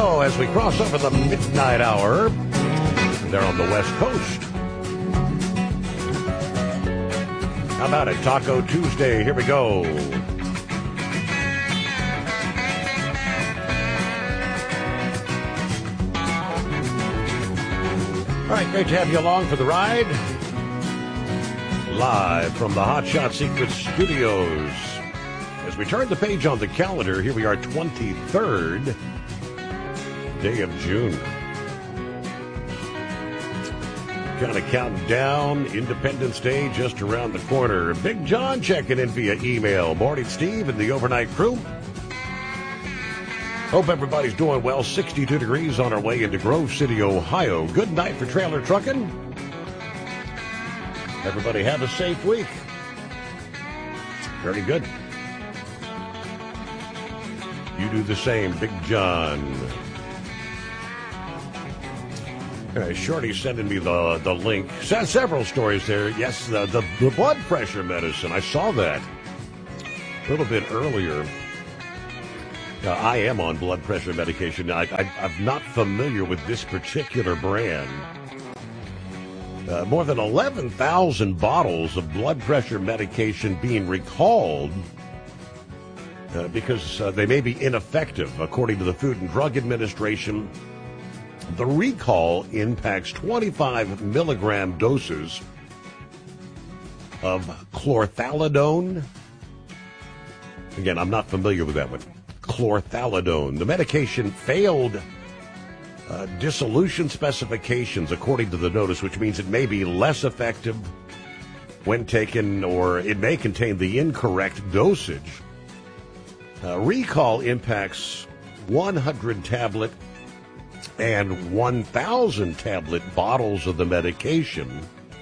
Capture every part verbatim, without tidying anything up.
go as we cross over the midnight hour. They're on the West Coast. How about it? Taco Tuesday. Here we go. All right, great to have you along for the ride. Live from the Hot Shot Secret Studios. As we turn the page on the calendar, here we are, twenty-third day of June. Kind of counting down. Independence Day just around the corner. Big John checking in via email. Morning, Steve, and the overnight crew. Hope everybody's doing well. sixty-two degrees on our way into Grove City, Ohio. Good night for trailer trucking. Everybody have a safe week. Very good. You do the same, Big John. Uh, Shorty sending me the the link. Se- several stories there. Yes, the, the, the blood pressure medicine. I saw that a little bit earlier. Uh, I am on blood pressure medication. I, I, I'm not familiar with this particular brand. Uh, more than eleven thousand bottles of blood pressure medication being recalled uh, because uh, they may be ineffective, according to the Food and Drug Administration. The recall impacts twenty-five milligram doses of chlorthalidone. Again, I'm not familiar with that one. Chlorthalidone. The medication failed uh, dissolution specifications, according to the notice, which means it may be less effective when taken, or it may contain the incorrect dosage. Uh, recall impacts one hundred tablet and one thousand tablet bottles of the medication,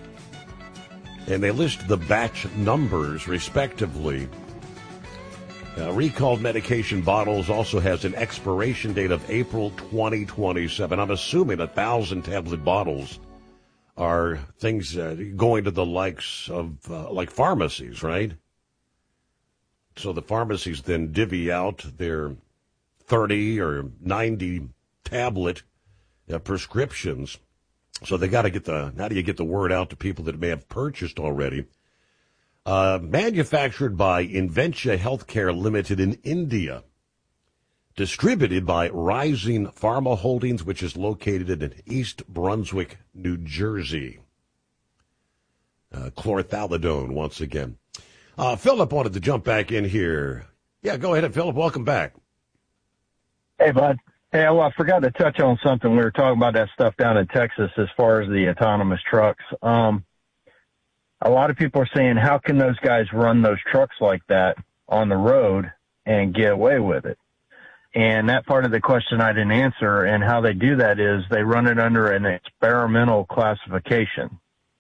and they list the batch numbers respectively. Uh, recalled medication bottles also has an expiration date of April twenty twenty-seven. I'm assuming a thousand tablet bottles are things uh, going to the likes of uh, like pharmacies, right? So the pharmacies then divvy out their thirty or ninety tablet uh, prescriptions. So they got to get the, how do you get the word out to people that may have purchased already? Uh, manufactured by Inventia Healthcare Limited in India. Distributed by Rising Pharma Holdings, which is located in East Brunswick, New Jersey. Uh, chlorthalidone, once again. Uh, Philip wanted to jump back in here. Yeah, go ahead, Philip. Welcome back. Hey, bud. Hey, well, I forgot to touch on something. We were talking about that stuff down in Texas as far as the autonomous trucks. Um, a lot of people are saying, how can those guys run those trucks like that on the road and get away with it? And that part of the question I didn't answer, and how they do that is they run it under an experimental classification.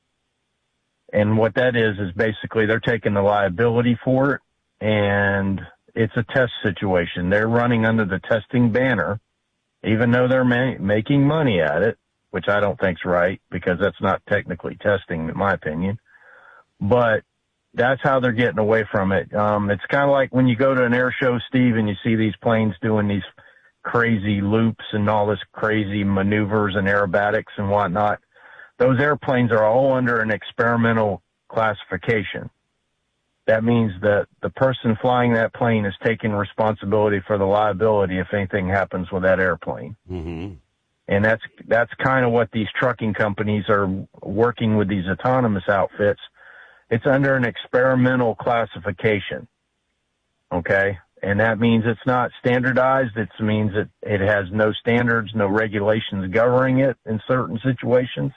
And what that is, is basically they're taking the liability for it, and it's a test situation. They're running under the testing banner, even though they're ma- making money at it, which I don't think's right, because that's not technically testing, in my opinion. But that's how they're getting away from it. Um, it's kind of like when you go to an air show, Steve, and you see these planes doing these crazy loops and all this crazy maneuvers and aerobatics and whatnot. Those airplanes are all under an experimental classification. That means that the person flying that plane is taking responsibility for the liability if anything happens with that airplane. Mm-hmm. And that's, that's kind of what these trucking companies are working with, these autonomous outfits. It's under an experimental classification. Okay. And that means it's not standardized. It means it, it has no standards, no regulations governing it in certain situations.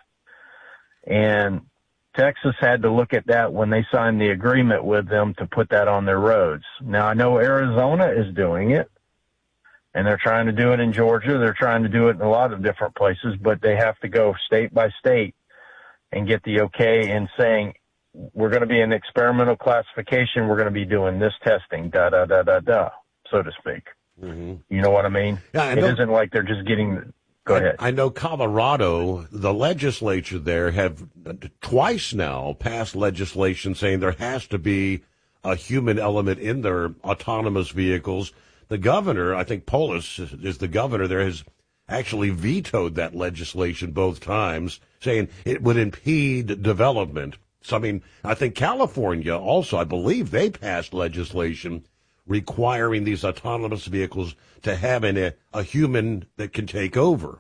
And Texas had to look at that when they signed the agreement with them to put that on their roads. Now, I know Arizona is doing it, and they're trying to do it in Georgia. They're trying to do it in a lot of different places, but they have to go state by state and get the okay in saying, we're going to be in experimental classification. We're going to be doing this testing, da, da, da, da, da, so to speak. Mm-hmm. You know what I mean? Yeah, I it know. Isn't like they're just getting... Go ahead. I know Colorado, the legislature there have twice now passed legislation saying there has to be a human element in their autonomous vehicles. The governor, I think Polis is the governor there, has actually vetoed that legislation both times, saying it would impede development. So, I mean, I think California also, I believe they passed legislation requiring these autonomous vehicles to have an, a, a human that can take over.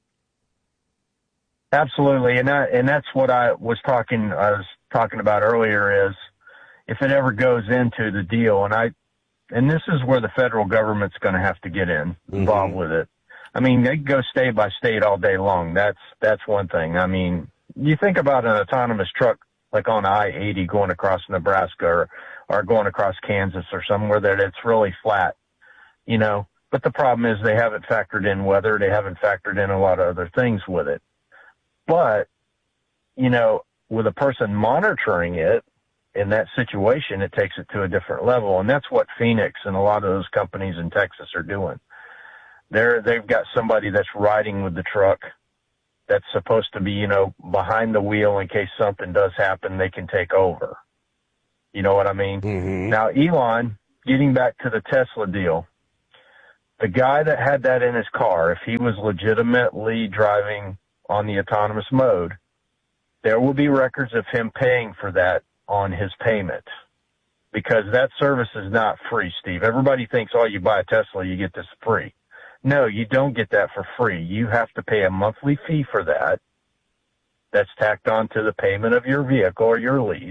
Absolutely, and that, and that's what I was talking I was talking about earlier is if it ever goes into the deal, and I and this is where the federal government's going to have to get in involved mm-hmm. with it. I mean, they can go state by state all day long. That's that's one thing. I mean, you think about an autonomous truck like on I eighty going across Nebraska or or going across Kansas or somewhere that it's really flat, you know. But the problem is they haven't factored in weather. They haven't factored in a lot of other things with it. But, you know, with a person monitoring it in that situation, it takes it to a different level. And that's what Phoenix and a lot of those companies in Texas are doing. They're, they've got somebody that's riding with the truck that's supposed to be, you know, behind the wheel in case something does happen, they can take over. You know what I mean? Mm-hmm. Now, Elon, getting back to the Tesla deal, the guy that had that in his car, if he was legitimately driving on the autonomous mode, there will be records of him paying for that on his payment because that service is not free, Steve. Everybody thinks, oh, you buy a Tesla, you get this free. No, you don't get that for free. You have to pay a monthly fee for that. That's tacked on to the payment of your vehicle or your lease.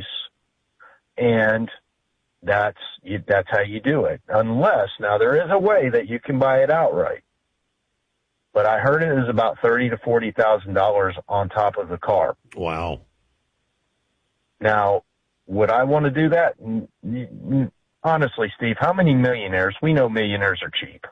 And that's, that's how you do it. Unless, now there is a way that you can buy it outright. But I heard it is about thirty to forty thousand dollars on top of the car. Wow! Now, would I want to do that? Honestly, Steve, how many millionaires? We know millionaires are cheap.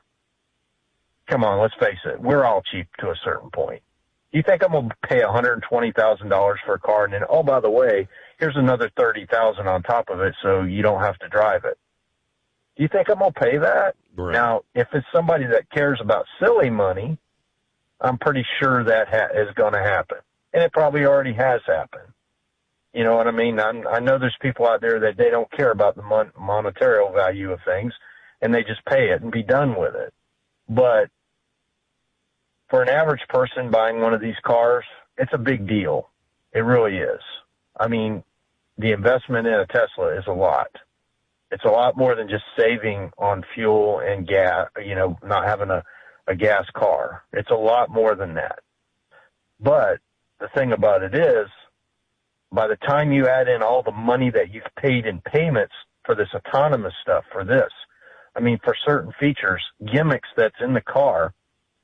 Come on, let's face it. We're all cheap to a certain point. You think I'm going to pay one hundred twenty thousand dollars for a car, and then, oh, by the way, here's another thirty thousand dollars on top of it, so you don't have to drive it? Do you think I'm going to pay that? Right. Now, if it's somebody that cares about silly money, I'm pretty sure that ha- is going to happen. And it probably already has happened. You know what I mean? I'm, I know there's people out there that they don't care about the mon- monetary value of things, and they just pay it and be done with it. But for an average person buying one of these cars, it's a big deal. It really is. I mean, the investment in a Tesla is a lot. It's a lot more than just saving on fuel and gas, you know, not having a a gas car. It's a lot more than that. But the thing about it is, by the time you add in all the money that you've paid in payments for this autonomous stuff, for this, I mean, for certain features, gimmicks that's in the car,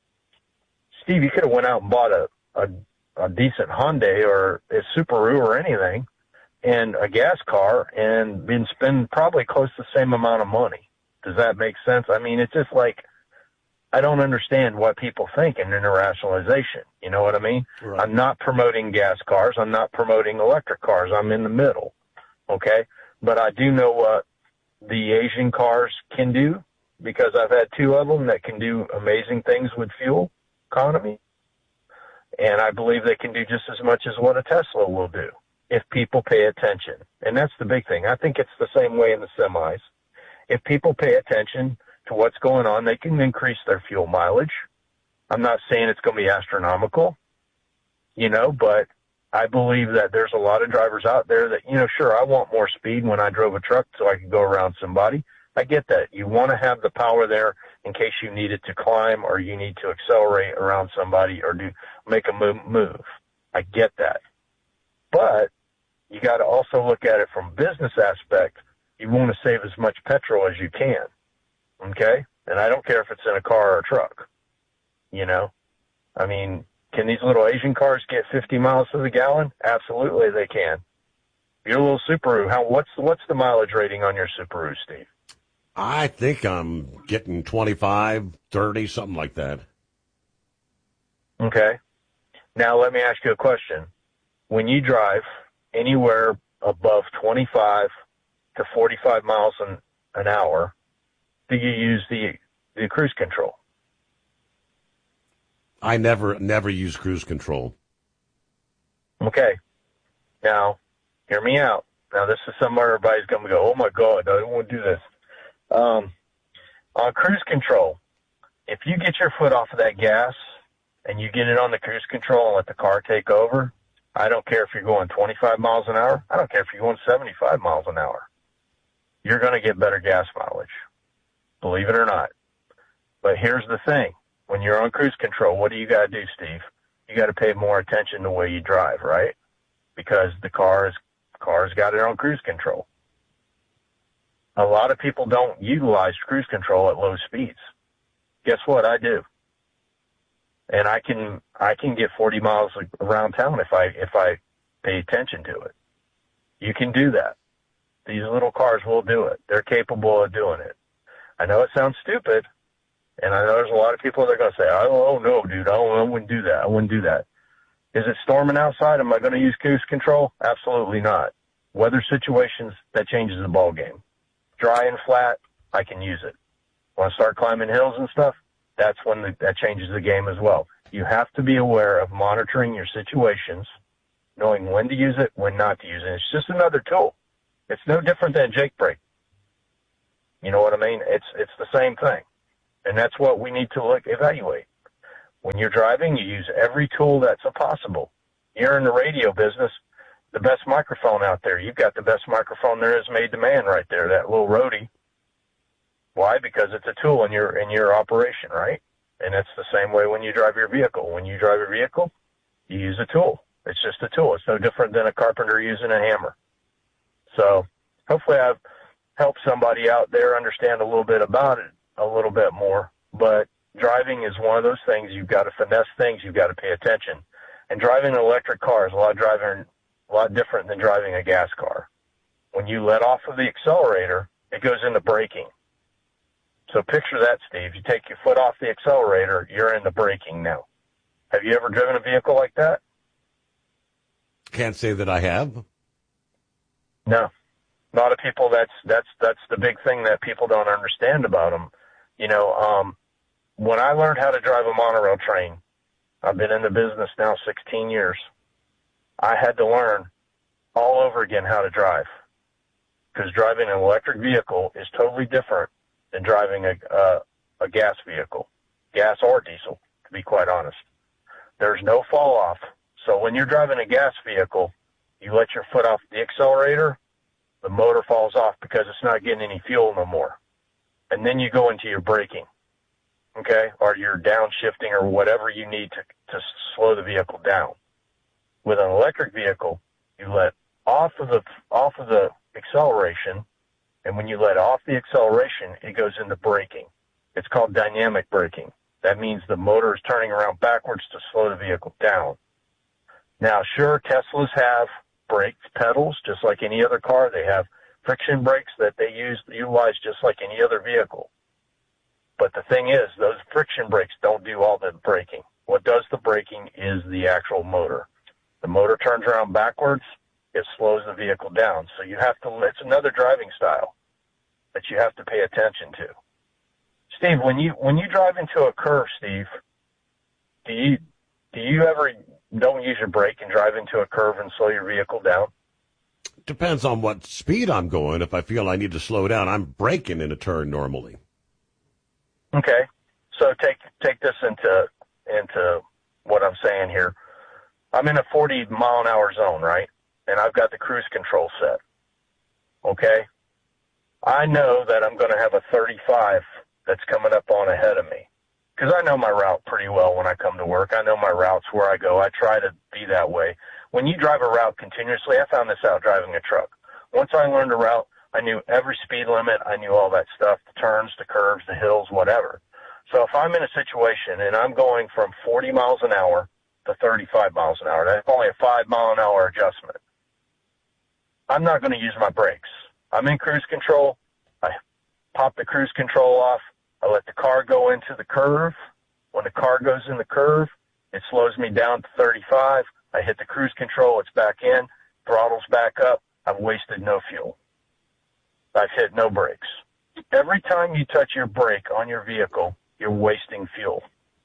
Steve, you could have went out and bought a, a, a decent Hyundai or a Subaru or anything and a gas car and been spending probably close to the same amount of money. Does that make sense? I mean, it's just like, I don't understand what people think in interrationalization. You know what I mean? Right. I'm not promoting gas cars. I'm not promoting electric cars. I'm in the middle. Okay. But I do know what the Asian cars can do because I've had two of them that can do amazing things with fuel economy. And I believe they can do just as much as what a Tesla will do if people pay attention. And that's the big thing. I think it's the same way in the semis. If people pay attention to what's going on, they can increase their fuel mileage. I'm not saying it's going to be astronomical, you know, but I believe that there's a lot of drivers out there that, you know, sure, I want more speed when I drove a truck so I could go around somebody. I get that. You want to have the power there in case you need it to climb or you need to accelerate around somebody or do make a move. I get that. But you got to also look at it from business aspect. You want to save as much petrol as you can. Okay? And I don't care if it's in a car or a truck. You know? I mean, can these little Asian cars get fifty miles to the gallon? Absolutely they can. Your little Subaru, how what's what's the mileage rating on your Subaru, Steve? I think I'm getting twenty-five, thirty, something like that. Okay. Now let me ask you a question. When you drive anywhere above twenty-five to forty-five miles an, an hour, do you use the the cruise control? I never never use cruise control. Okay. Now, hear me out. Now, this is somewhere everybody's going to go, oh, my God, I don't want to do this. Um, on cruise control, if you get your foot off of that gas and you get it on the cruise control and let the car take over, I don't care if you're going twenty-five miles an hour. I don't care if you're going seventy-five miles an hour. You're going to get better gas mileage, believe it or not. But here's the thing. When you're on cruise control, what do you got to do, Steve? You got to pay more attention to the way you drive, right? Because the car is, car's got it on cruise control. A lot of people don't utilize cruise control at low speeds. Guess what? I do. And I can, I can get forty miles around town if I, if I pay attention to it. You can do that. These little cars will do it. They're capable of doing it. I know it sounds stupid, and I know there's a lot of people that are going to say, oh, oh no, dude, I, I wouldn't do that. I wouldn't do that. Is it storming outside? Am I going to use cruise control? Absolutely not. Weather situations, that changes the ball game. Dry and flat, I can use it. Want to start climbing hills and stuff? That's when the, that changes the game as well. You have to be aware of monitoring your situations, knowing when to use it, when not to use it. It's just another tool. It's no different than Jake brake. You know what I mean? It's it's the same thing. And that's what we need to look evaluate. When you're driving, you use every tool that's possible. You're in the radio business, the best microphone out there. You've got the best microphone there is made to man right there, that little Rode. Why? Because it's a tool in your in your operation, right? And it's the same way when you drive your vehicle. When you drive your vehicle, you use a tool. It's just a tool. It's no different than a carpenter using a hammer. So hopefully I've helped somebody out there understand a little bit about it, a little bit more. But driving is one of those things. You've got to finesse things. You've got to pay attention. And driving an electric car is a lot driving, a lot different than driving a gas car. When you let off of the accelerator, it goes into braking. So picture that, Steve. You take your foot off the accelerator, you're into braking now. Have you ever driven a vehicle like that? Can't say that I have. No. A lot of people, that's that's that's the big thing that people don't understand about them. You know, um, when I learned how to drive a monorail train, I've been in the business now sixteen years. I had to learn all over again how to drive, because driving an electric vehicle is totally different than driving a, a, a gas vehicle, gas or diesel, to be quite honest. There's no fall off. So when you're driving a gas vehicle, you let your foot off the accelerator, the motor falls off because it's not getting any fuel no more. And then you go into your braking, okay, or your downshifting or whatever you need to, to slow the vehicle down. With an electric vehicle, you let off of the off of the acceleration, and when you let off the acceleration, it goes into braking. It's called dynamic braking. That means the motor is turning around backwards to slow the vehicle down. Now, sure, Teslas have brake pedals just like any other car. They have friction brakes that they use utilize just like any other vehicle. But the thing is, those friction brakes don't do all the braking. What does the braking is the actual motor. The motor turns around backwards, it slows the vehicle down. So you have to, it's another driving style that you have to pay attention to. Steve, when you when you drive into a curve, Steve, do you do you ever don't use your brake and drive into a curve and slow your vehicle down? Depends on what speed I'm going. If I feel I need to slow down, I'm braking in a turn normally. Okay. So take take this into into what I'm saying here. I'm in a forty mile an hour zone, right? And I've got the cruise control set. Okay? I know that I'm going to have a thirty-five that's coming up on ahead of me, because I know my route pretty well when I come to work. I know my routes where I go. I try to be that way. When you drive a route continuously, I found this out driving a truck. Once I learned a route, I knew every speed limit. I knew all that stuff, the turns, the curves, the hills, whatever. So if I'm in a situation and I'm going from forty miles an hour to thirty-five miles an hour, that's only a five mile an hour adjustment. I'm not going to use my brakes. I'm in cruise control. I pop the cruise control off. I let the car go into the curve. When the car goes in the curve, it slows me down to thirty-five. I hit the cruise control. It's back in. Throttle's back up. I've wasted no fuel. I've hit no brakes. Every time you touch your brake on your vehicle, you're wasting fuel.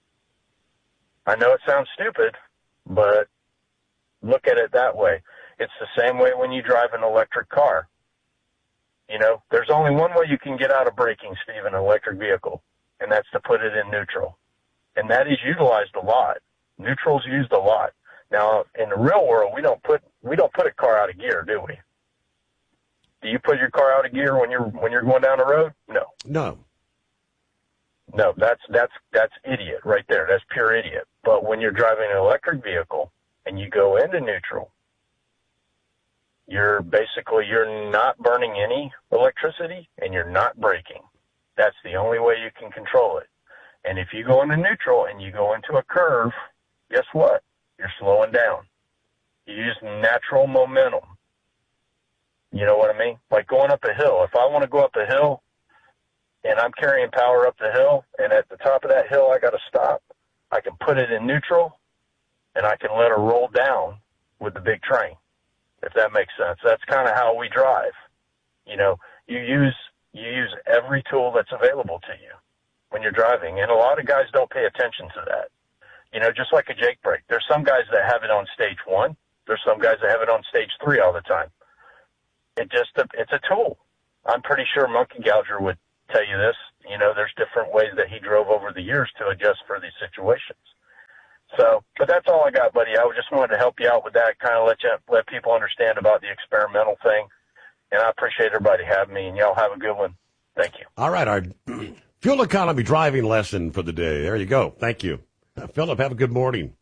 I know it sounds stupid, but look at it that way. It's the same way when you drive an electric car. You know, there's only one way you can get out of braking, Steve, in an electric vehicle, and that's to put it in neutral. And that is utilized a lot. Neutral's used a lot. Now, in the real world, we don't put we don't put a car out of gear, do we? Do you put your car out of gear when you're when you're going down the road? No. No. No, that's that's that's idiot right there. That's pure idiot. But when you're driving an electric vehicle and you go into neutral, you're basically you're not burning any electricity and you're not braking. That's the only way you can control it. And if you go into neutral and you go into a curve, guess what? You're slowing down. You use natural momentum. You know what I mean? Like going up a hill. If I want to go up a hill and I'm carrying power up the hill, and at the top of that hill I got to stop, I can put it in neutral and I can let her roll down with the big train, if that makes sense. That's kind of how we drive. You know, you use you use every tool that's available to you when you're driving, and a lot of guys don't pay attention to that. You know, just like a Jake brake. There's some guys that have it on stage one. There's some guys that have it on stage three all the time. It just, it's a tool. I'm pretty sure Monkey Gouger would tell you this. You know, there's different ways that he drove over the years to adjust for these situations. So, but that's all I got, buddy. I just wanted to help you out with that, kind of let you, let people understand about the experimental thing. And I appreciate everybody having me, and y'all have a good one. Thank you. All right, our fuel economy driving lesson for the day. There you go. Thank you. Uh, Philip, have a good morning.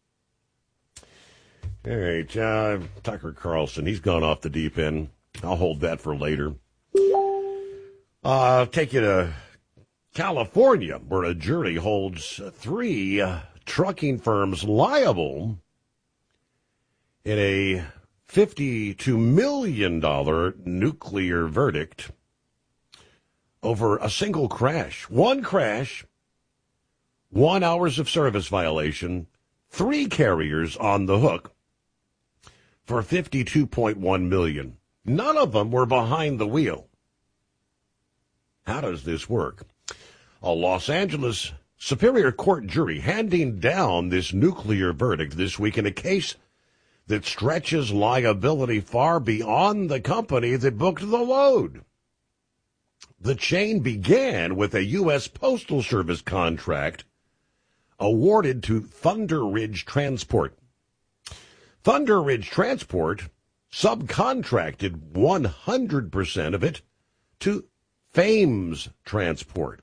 All right, uh, Tucker Carlson, he's gone off the deep end. I'll hold that for later. Uh, I'll take you to California, where a jury holds three uh, trucking firms liable in a fifty-two million dollars nuclear verdict over a single crash. One crash, one hours of service violation, three carriers on the hook for fifty-two point one million dollars. None of them were behind the wheel. How does this work? A Los Angeles Superior Court jury handing down this nuclear verdict this week in a case that stretches liability far beyond the company that booked the load. The chain began with a U S Postal Service contract awarded to Thunder Ridge Transport. Thunder Ridge Transport subcontracted one hundred percent of it to Fames Transport.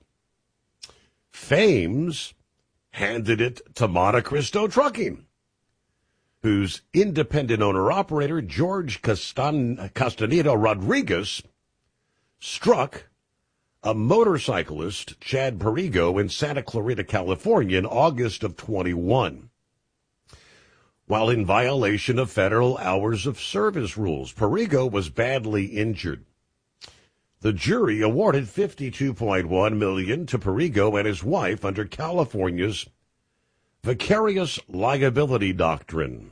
Fames handed it to Monte Cristo Trucking, whose independent owner-operator, George Castan- Castaneda Rodriguez, struck a motorcyclist, Chad Perigo, in Santa Clarita, California in August of twenty-one. While in violation of federal hours of service rules, Perigo was badly injured. The jury awarded fifty-two point one million dollars to Perigo and his wife under California's vicarious liability doctrine.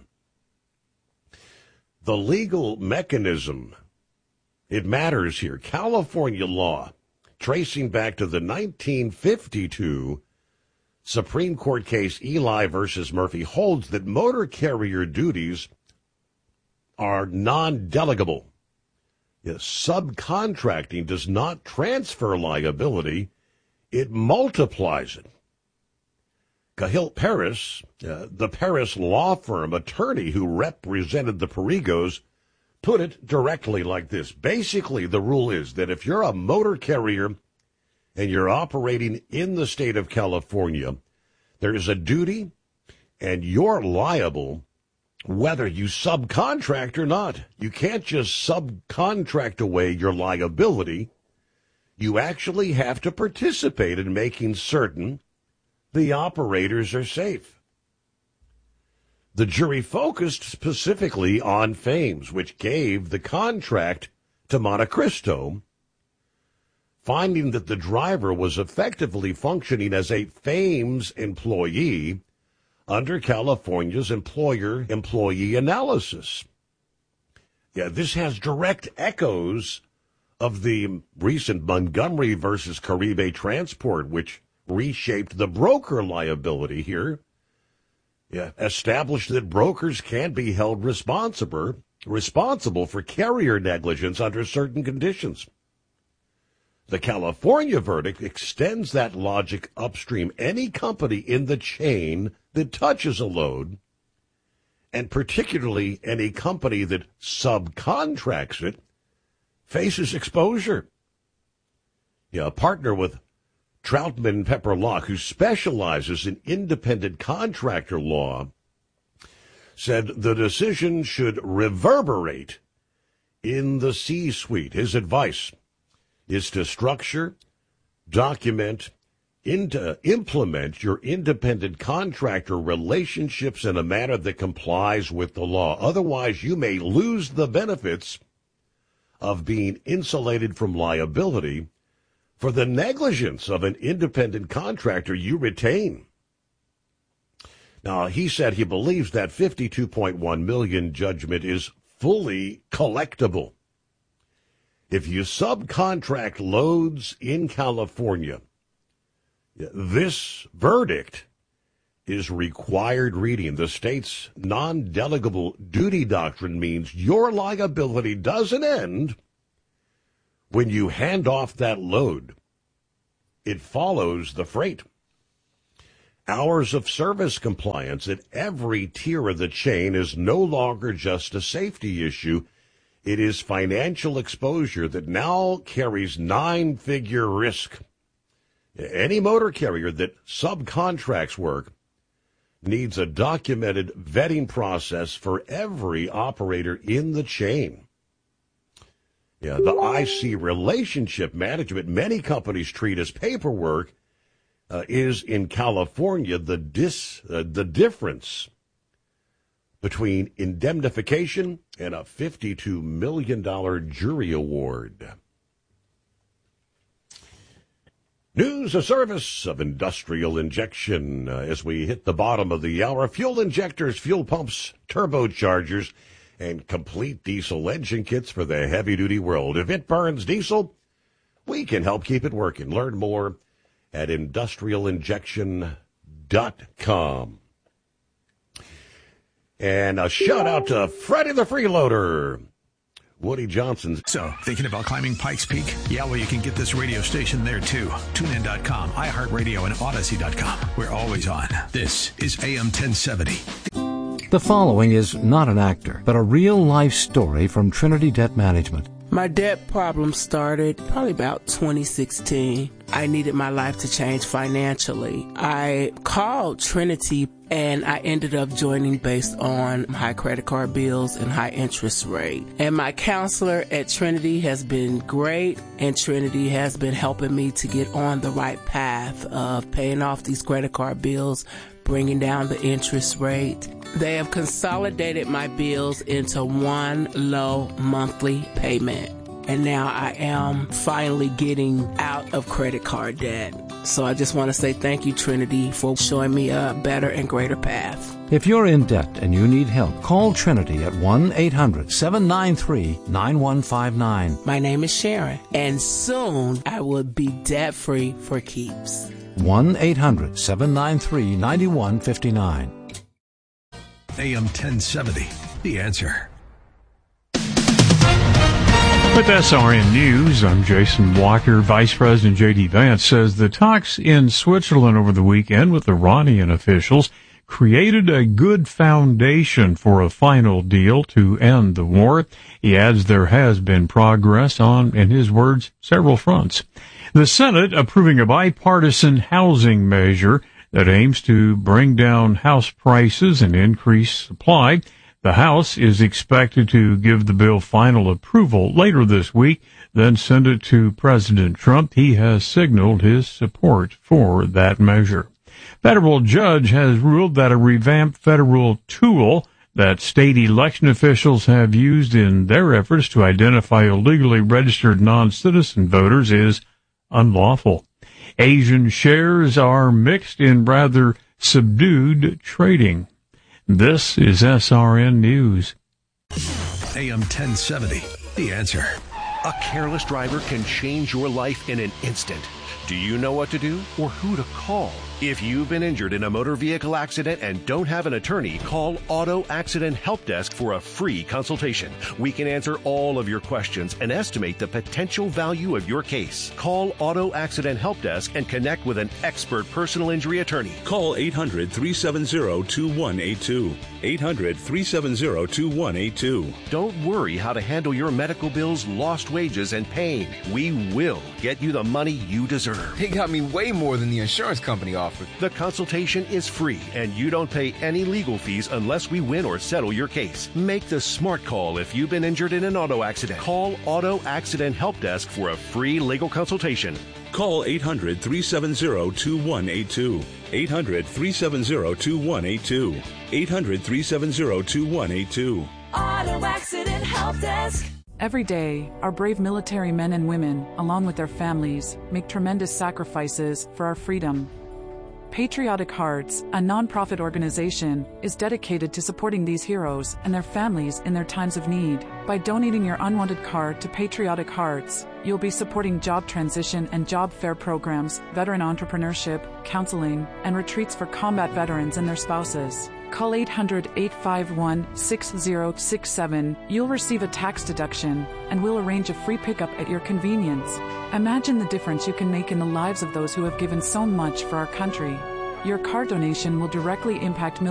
The legal mechanism, it matters here. California law, tracing back to the nineteen fifty-two Supreme Court case Eli versus Murphy, holds that motor carrier duties are non-delegable. Yes, subcontracting does not transfer liability, it multiplies it. Cahill Paris, uh, the Paris law firm attorney who represented the Perigos, put it directly like this. Basically, the rule is that if you're a motor carrier and you're operating in the state of California, there is a duty and you're liable whether you subcontract or not. You can't just subcontract away your liability. You actually have to participate in making certain the operators are safe. The jury focused specifically on Fames, which gave the contract to Monte Cristo, finding that the driver was effectively functioning as a Fames employee under California's employer-employee analysis. Yeah, this has direct echoes of the recent Montgomery versus Caribe Transport, which reshaped the broker liability here. Yeah, established that brokers can be held responsible responsible for carrier negligence under certain conditions. The California verdict extends that logic upstream. Any company in the chain that touches a load, and particularly any company that subcontracts it, faces exposure. Yeah, a partner with Troutman Pepper Locke, who specializes in independent contractor law, said the decision should reverberate in the C-suite. His advice is to structure, document, into, implement your independent contractor relationships in a manner that complies with the law. Otherwise, you may lose the benefits of being insulated from liability for the negligence of an independent contractor you retain. Now, he said he believes that fifty-two point one million dollars judgment is fully collectible. If you subcontract loads in California, this verdict is required reading. The state's non-delegable duty doctrine means your liability doesn't end when you hand off that load. It follows the freight. Hours of service compliance at every tier of the chain is no longer just a safety issue. It is financial exposure that now carries nine-figure risk. Any motor carrier that subcontracts work needs a documented vetting process for every operator in the chain. Yeah, the I C relationship management many companies treat as paperwork uh, is in California the dis uh, the difference between indemnification and a fifty-two million dollars jury award. News, a service of Industrial Injection. Uh, as we hit the bottom of the hour, fuel injectors, fuel pumps, turbochargers, and complete diesel engine kits for the heavy-duty world. If it burns diesel, we can help keep it working. Learn more at industrial injection dot com. And a shout-out to Freddie the Freeloader, Woody Johnson's. So, thinking about climbing Pikes Peak? Yeah, well, you can get this radio station there, too. tune in dot com, iHeartRadio, and Odyssey dot com. We're always on. This is A M ten seventy. The following is not an actor, but a real-life story from Trinity Debt Management. My debt problem started probably about twenty sixteen. I needed my life to change financially. I called Trinity and I ended up joining based on high credit card bills and high interest rate. And my counselor at Trinity has been great, and Trinity has been helping me to get on the right path of paying off these credit card bills, bringing down the interest rate. They have consolidated my bills into one low monthly payment. And now I am finally getting out of credit card debt. So I just want to say thank you, Trinity, for showing me a better and greater path. If you're in debt and you need help, call Trinity at one eight hundred seven nine three nine one five nine. My name is Sharon, and soon I will be debt-free for keeps. one eight hundred seven nine three nine one five nine. A M ten seventy, The Answer. With S R N News, I'm Jason Walker. Vice President J D. Vance says the talks in Switzerland over the weekend with Iranian officials created a good foundation for a final deal to end the war. He adds there has been progress on, in his words, several fronts. The Senate approving a bipartisan housing measure that aims to bring down house prices and increase supply. The House is expected to give the bill final approval later this week, then send it to President Trump. He has signaled his support for that measure. Federal judge has ruled that a revamped federal tool that state election officials have used in their efforts to identify illegally registered non-citizen voters is unlawful. Asian shares are mixed in rather subdued trading. This is S R N News. A M ten seventy, The Answer. A careless driver can change your life in an instant. Do you know what to do or who to call? If you've been injured in a motor vehicle accident and don't have an attorney, call Auto Accident Help Desk for a free consultation. We can answer all of your questions and estimate the potential value of your case. Call Auto Accident Help Desk and connect with an expert personal injury attorney. Call eight hundred, three seven zero, two one eight two. eight hundred, three seven zero, two one eight two. Don't worry how to handle your medical bills, lost wages, and pain. We will get you the money you deserve. They got me way more than the insurance company offered. The consultation is free, and you don't pay any legal fees unless we win or settle your case. Make the smart call if you've been injured in an auto accident. Call Auto Accident Help Desk for a free legal consultation. Call eight hundred, three seven zero, two one eight two. eight hundred, three seven zero, two one eight two. eight hundred, three seven zero, two one eight two. Auto Accident Help Desk. Every day, our brave military men and women, along with their families, make tremendous sacrifices for our freedom. Patriotic Hearts, a non-profit organization, is dedicated to supporting these heroes and their families in their times of need. By donating your unwanted card to Patriotic Hearts, you'll be supporting job transition and job fair programs, veteran entrepreneurship, counseling, and retreats for combat veterans and their spouses. Call eight hundred, eight five one, six zero six seven. You'll receive a tax deduction, and we'll arrange a free pickup at your convenience. Imagine the difference you can make in the lives of those who have given so much for our country. Your card donation will directly impact